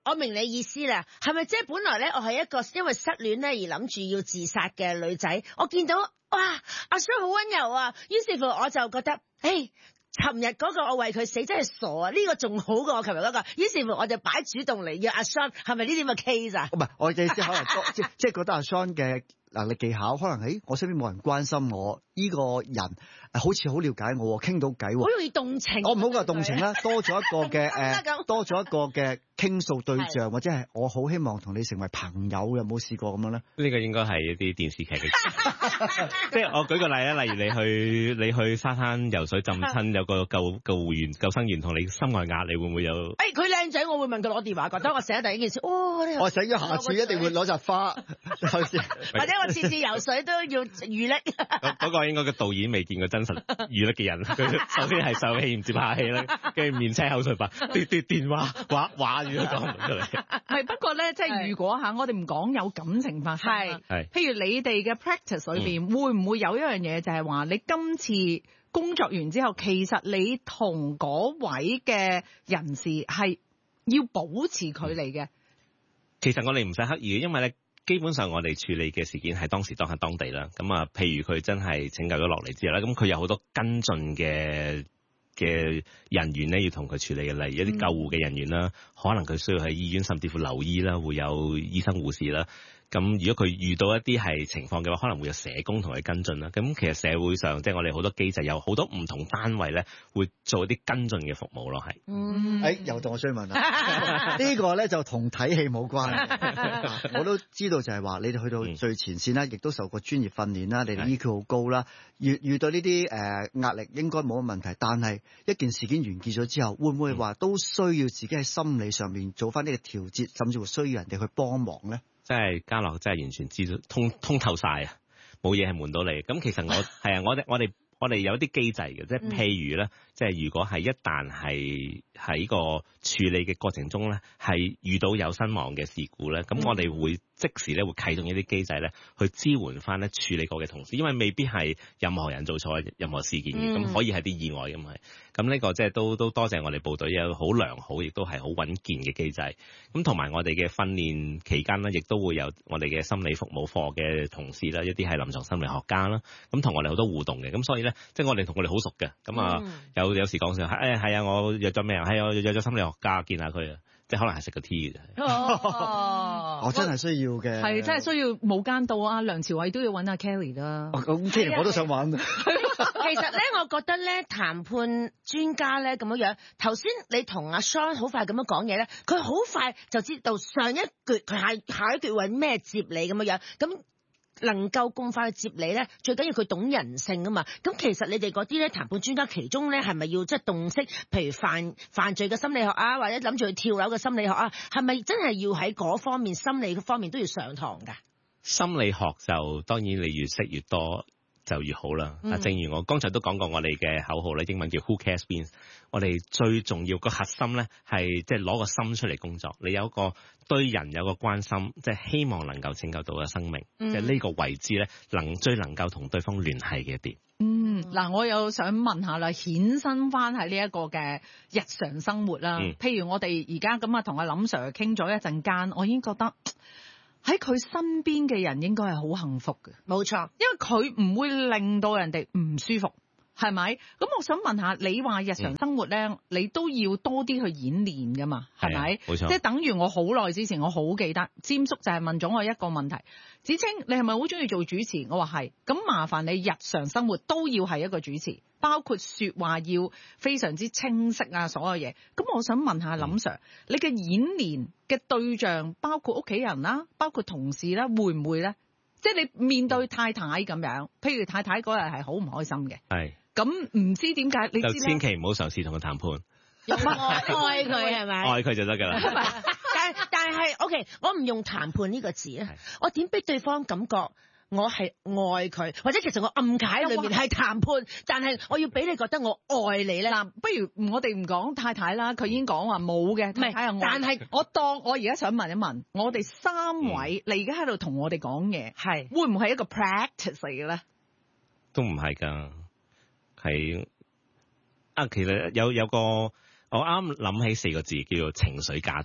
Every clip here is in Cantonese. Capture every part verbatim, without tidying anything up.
我明你意思啦，係咪即係本來咧，我係一個因為失戀咧而諗住要自殺嘅女仔，我見到哇阿雙好溫柔啊，於是乎我就覺得，誒，尋日嗰個我為佢死真係傻啊，呢、這個仲好過我尋日嗰個，於是乎我就擺主動嚟約阿雙，係咪呢啲咁嘅 case 啊？ 唔係，我嘅意思可能即即係覺得阿雙嘅能力技巧，可能喺我身邊冇人關心我，呢、這個人好似好了解我，傾到偈， 好容易動情。 我唔好話動情啦，多咗一個嘅誒，多咗一個嘅傾訴對象，或者係我好希望同你成為朋友，有冇試過咁樣咧？ 呢個應該係一啲電視劇嘅，即係我舉個例啦，例如你去你去沙灘游水浸親，有個救救護員、救生員同你心外壓，你會唔會有？誒、 哎，佢靚仔，我會問佢攞電話，覺得我寫第一件事，哦， 我寫咗下次一定會攞扎花， 或者我次次游水都要預力。 嗰嗰個應該個導演未見過真實預力嘅人，佢首先係受氣唔接下氣啦，跟住面青口水白，跌跌電話話話語都講唔出嚟。 係不過咧，即係如果嚇我哋唔講有感情發生，係譬如你哋嘅 practice 裏邊、嗯，會唔會有一樣嘢就係話你今次工作完之後，其實你同嗰位嘅人士係要保持距離嘅？ 其實我哋唔使刻意嘅，因為咧。基本上我哋處理嘅事件係當時當刻當地啦，咁啊，譬如佢真係拯救咗落嚟之後咧，咁佢有好多跟進嘅嘅人員咧，要同佢處理嘅，例如一啲救護嘅人員啦、嗯，可能佢需要喺醫院甚至乎留醫啦，會有醫生護士啦。咁如果佢遇到一啲係情況嘅話，可能會有社工同佢跟進啦。咁其實社會上即係我哋好多機制，有好多唔同單位咧，會做一啲跟進嘅服務咯，係。 嗯。誒、哎，又到我追問啦。呢個咧就同睇戲冇關。我都知道就係話，你哋去到最前線啦，亦、嗯、都受過專業訓練啦，你哋 E Q 好高啦，遇遇到呢啲誒壓力應該冇乜問題。但係一件事件完結咗之後，會唔會話都需要自己喺心理上面做翻呢個調節，甚至乎需要人哋去幫忙咧？ 真係嘉樂真係完全知道通通透晒啊！冇嘢係瞞到你。咁其實我係啊，我哋我哋我哋有啲機制嘅，即係譬如咧，即係如果係一旦係喺個處理嘅過程中咧，係遇到有身亡嘅事故咧，咁我哋會即時咧會啟動一啲機制咧，去支援翻咧處理過嘅同事，因為未必係任何人做錯任何事件嘅，咁、嗯、可以係啲意外嘅嘛。咁呢個即係都都多謝我哋部隊有好良好，亦都係好穩健嘅機制。咁同埋我哋嘅訓練期間呢，亦都會有我哋嘅心理服務課嘅同事啦，一啲係臨床心理學家啦，咁同我哋好多互動嘅。咁所以咧，即係我哋同佢哋好熟嘅。咁啊、嗯，有有時講笑，誒係啊，我約咗咩啊？係啊，我約咗心理學家見下佢啊。即係可能係食個 tea 嘅啫。 哦， 我真係需要嘅。係真係需要無間道啊！梁朝偉都要揾阿 Kelly 啦。 咁既然我都想玩。其實咧，我覺得咧，談判專家咧咁樣樣，頭先你同阿 Sean 好快咁樣講嘢咧，佢好快就知道上一句佢下下一句揾咩接你咁樣樣，咁。能夠咁快去接你咧，最緊要佢懂人性啊嘛。咁其實你哋嗰啲咧談判專家，其中咧係咪要即係洞悉，譬如犯犯罪嘅心理學啊，或者諗住去跳樓嘅心理學啊，係咪真係要喺嗰方面心理方面都要上堂㗎？ 心理學就當然你越識越多就越好啦。啊、嗯，正如我剛才都講過，我哋嘅口號咧，英文叫 Who Cares Wins。我哋最重要個核心咧，係即係攞個心出嚟工作。你有一個對人有個關心，即係希望能夠拯救到嘅生命，即係呢個位置咧，能最能夠同對方聯繫嘅一點。 嗯，嗱，我又想問下啦，衍生翻喺呢一個嘅日常生活啦、嗯。譬如我哋而家咁啊，同阿林 Sir 傾咗一陣間，我已經覺得喺佢身邊嘅人應該係好幸福嘅。 冇錯， 因為佢唔會令到人哋唔舒服。係咪？咁我想問下，你話日常生活咧、嗯，你都要多啲去演練噶嘛？係咪？冇錯。即係等於我好耐之前，我好記得詹叔就係問咗我一個問題：芷菁，你係咪好中意做主持？我話係。咁麻煩你日常生活都要係一個主持，包括說話要非常之清晰啊，所有嘢。咁我想問下林 Sir，、嗯、你嘅演練嘅對象包括屋企人啦，包括同事啦，會唔會咧？即係你面對太太咁樣，譬如太太嗰日係好唔開心嘅。係。咁唔知點解？你知就千祈唔好嘗試同佢談判， 愛佢係咪？ 愛佢就得㗎啦。 但但係 OK， 我唔用談判呢個字啊，我點俾對方感覺我係愛佢，或者其實我暗解裏面係談判，但係我要俾你覺得我愛你咧。嗱， 不如我哋唔講太太啦，佢已經講話冇嘅，太太係愛。但係我當我而家想問一問，我哋三位，嗯、你而家喺度同我哋講嘢，係會唔會係一個 practice 嚟嘅咧？ 都唔係㗎。係啊，其實有有個我啱諗起四個字叫做情緒價值。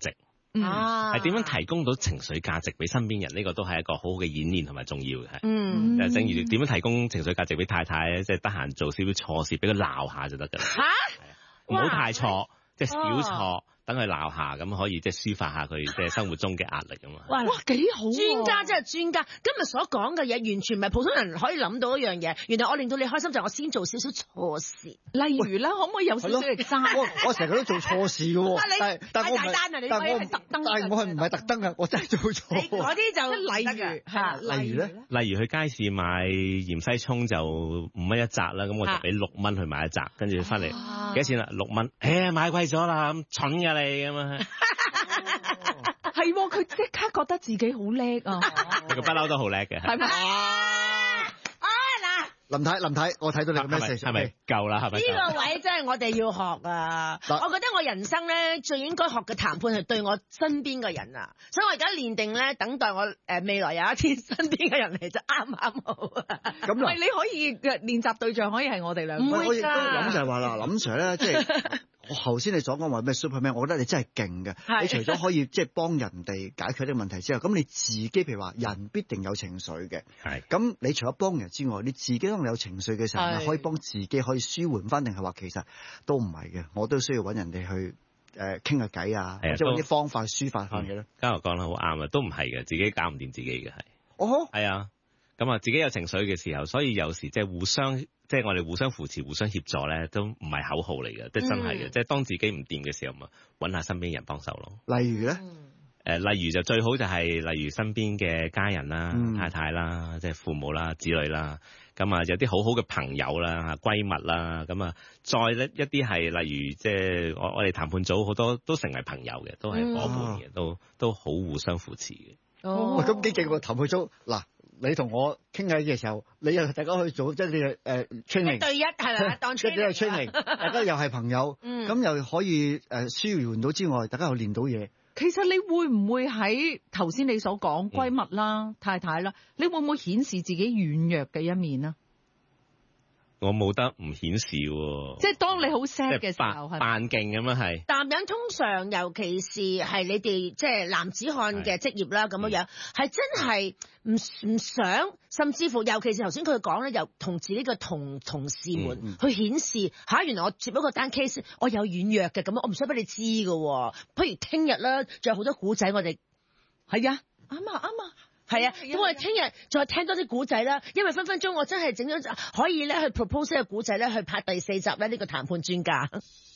嗯啊， 係點樣提供到情緒價值俾身邊人？呢、這個都係一個好好嘅演練同埋重要嘅係。 嗯， 就正如點樣提供情緒價值俾太太咧，即係得閒做少少錯事，俾佢鬧下就得㗎啦。 嚇， 唔好太錯，即係小錯。 哦等佢鬧下，咁可以即係抒發下佢即係生活中嘅壓力啊嘛。 哇哇，幾好、啊！ 專家真係專家，今日所講嘅嘢完全唔係普通人可以諗到一樣嘢。原來我令到你開心就係我先做少少錯事， 例如咧，可唔可以有少少嚟爭？ 我我成日都做錯事嘅喎，但係但係我唔係，但係我特登， 但係我係唔係特登嘅，我真係做錯。 嗰啲就例如嚇， 例如咧， 例如去街市買芫茜葱就五蚊一紮啦，咁我就俾六蚊去買一紮，跟住翻嚟幾多錢啦？六蚊，誒買貴咗啦，咁蠢㗎你咁啊！ 係喎，佢即刻覺得自己好叻啊！ 佢不嬲都好叻嘅， 係咪？ 啊嗱， 林太林太，我睇到你嘅 message 係咪夠啦？係咪？ 呢個位真係我哋要學啊！我覺得我人生咧最應該學嘅談判係對我身邊嘅人啊，所以我而家練定咧，等待我誒未來有一天身邊嘅人嚟就啱啱好啊！ 咁嗱， 你可以嘅練習對象可以係我哋兩個。 我亦都諗就係話啦，林 Sir 咧，即係。我頭先你所講話咩 Superman，我覺得你真係勁嘅。你除咗可以即係幫人哋解決呢個問題之外，咁你自己譬如話人必定有情緒嘅。係。咁你除咗幫人之外，你自己當你有情緒嘅時候，係可以幫自己可以舒緩翻，定係話其實都唔係嘅，我都需要揾人哋去誒傾下偈啊，即係揾啲方法抒發翻嘅咧。 嘉樂講得好啱啊，都唔係嘅，自己搞唔掂自己嘅係。 哦。係啊。咁啊，自己有情緒嘅時候，所以有時即係互相，即係我哋互相扶持、互相協助咧，都唔係口號嚟嘅，即係真係嘅。即係當自己唔掂嘅時候，咪揾下身邊人幫手咯。 例如咧， 誒，例如就最好就係例如身邊嘅家人啦、 嗯、 太太啦、即係父母啦、子女啦，咁啊有啲好好嘅朋友啦、嚇閨蜜啦，咁啊再一一啲係例如即係我我哋談判組好多都成為朋友嘅，都係夥伴嘅，都都好互相扶持嘅。 哦，喂，咁幾勁喎！談判組嗱。你同我傾偈嘅時候，你又大家去做即係你誒 training 一對一係咪？當 training 一對一 training，大家又係朋友，咁、嗯、又可以誒舒緩到之外，大家又練到嘢。 其實你會唔會喺頭先你所講閨蜜啦、嗯、太太啦，你會唔會顯示自己軟弱嘅一面啊？ 我冇得唔顯示喎， 即係當你好 sad 嘅時候， 扮勁咁樣係。 男人通常尤其是係你哋即係男子漢嘅職業啦，咁樣樣係真係唔唔想，甚至乎尤其是頭先佢講咧，又同自己嘅同同事們去顯示吓、嗯，原來我接咗個單 case，我有軟弱嘅，咁我唔想俾你知㗎。不如聽日啦，仲有好多古仔，我哋係啊，啱啊，啱啊。係啊，咁我哋聽日再聽多啲古仔啦，因為分分鐘我真係整咗可以咧去 propose 個古仔咧去拍第四集咧呢個談判專家。